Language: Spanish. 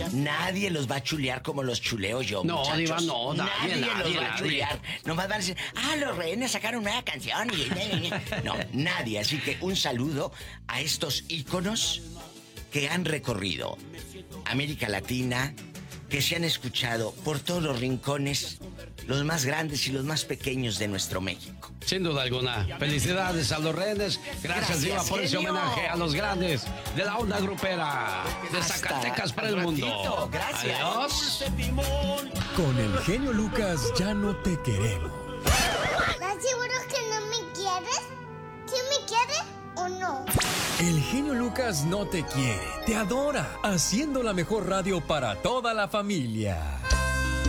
Nadie los va a chulear como los chuleo yo, No, muchachos. Diva, no, nadie los va a chulear. Nomás van a decir, los rehenes sacaron una nueva canción. No, nadie. Así que un saludo a estos íconos que han recorrido América Latina, que se han escuchado por todos los rincones, los más grandes y los más pequeños de nuestro México. Sin duda alguna. Felicidades a los rehenes. Gracias, Diva, por ese homenaje a los grandes de la onda grupera de Zacatecas para el mundo. Gracias. Adiós. Con el genio Lucas ya no te queremos. ¿Estás seguro que no me quieres? ¿Sí me quieres o no? El genio Lucas no te quiere, te adora, haciendo la mejor radio para toda la familia.